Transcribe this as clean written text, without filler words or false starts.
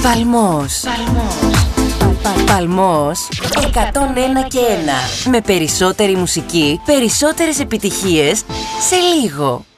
Παλμός. Παλμός 101,1. Με περισσότερη μουσική, περισσότερες επιτυχίες σε λίγο.